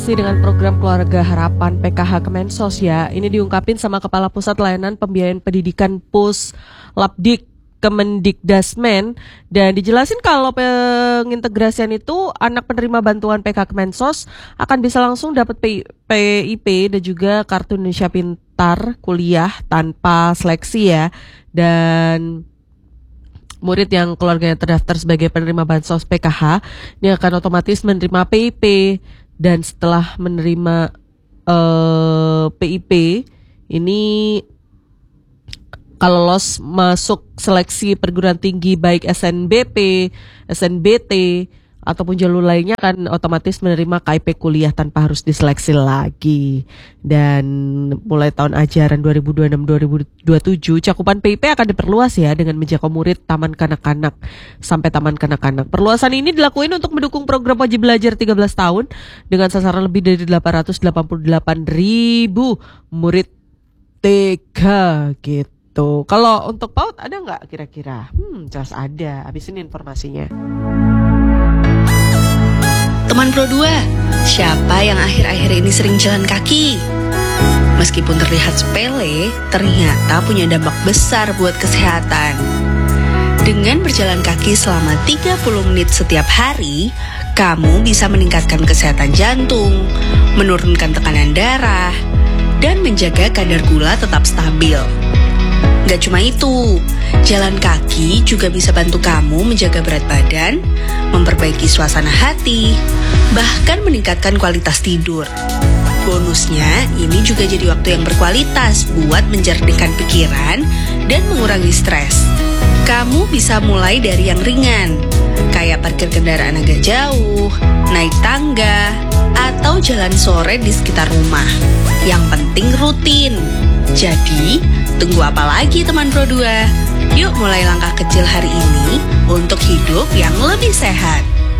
Dengan program Keluarga Harapan PKH Kemensos ya. Ini diungkapin sama Kepala Pusat Layanan Pembiayaan Pendidikan Puslapdik Kemendikdasmen, dan dijelasin kalau pengintegrasian itu anak penerima bantuan PKH Kemensos akan bisa langsung dapat PIP dan juga Kartu Indonesia Pintar kuliah tanpa seleksi ya. Dan murid yang keluarganya terdaftar sebagai penerima bansos PKH ini akan otomatis menerima PIP. Dan setelah menerima PIP ini kalau lolos masuk seleksi perguruan tinggi baik SNBP, SNBT ataupun jalur lainnya akan otomatis menerima KIP kuliah tanpa harus diseleksi lagi. Dan mulai tahun ajaran 2026-2027 cakupan PIP akan diperluas ya dengan menjangkau murid taman kanak-kanak sampai taman kanak-kanak. Perluasan ini dilakukan untuk mendukung program wajib belajar 13 tahun dengan sasaran lebih dari 888.000 murid TK gitu. Kalau untuk PAUD ada nggak kira-kira? Jelas ada. Habis ini informasinya. Teman Pro 2, siapa yang akhir-akhir ini sering jalan kaki? Meskipun terlihat sepele, ternyata punya dampak besar buat kesehatan. Dengan berjalan kaki selama 30 menit setiap hari, kamu bisa meningkatkan kesehatan jantung, menurunkan tekanan darah, dan menjaga kadar gula tetap stabil. Gak cuma itu, jalan kaki juga bisa bantu kamu menjaga berat badan, memperbaiki suasana hati, bahkan meningkatkan kualitas tidur. Bonusnya, ini juga jadi waktu yang berkualitas buat menjernihkan pikiran dan mengurangi stres. Kamu bisa mulai dari yang ringan, kayak parkir kendaraan agak jauh, naik tangga, atau jalan sore di sekitar rumah. Yang penting rutin. Jadi, tunggu apa lagi teman Pro 2? Yuk mulai langkah kecil hari ini untuk hidup yang lebih sehat.